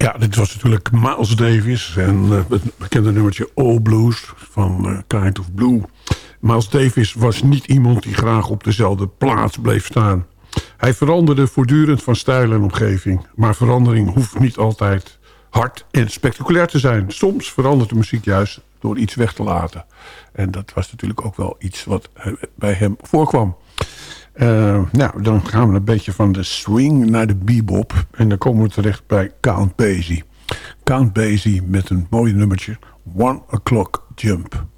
Ja, dit was natuurlijk Miles Davis en het bekende nummertje All Blues van Kind of Blue. Miles Davis was niet iemand die graag op dezelfde plaats bleef staan. Hij veranderde voortdurend van stijl en omgeving. Maar verandering hoeft niet altijd hard en spectaculair te zijn. Soms verandert de muziek juist door iets weg te laten. En dat was natuurlijk ook wel iets wat bij hem voorkwam. Nou, dan gaan we een beetje van de swing naar de bebop. En dan komen we terecht bij Count Basie. Count Basie met een mooi nummertje. 1 O'Clock Jump.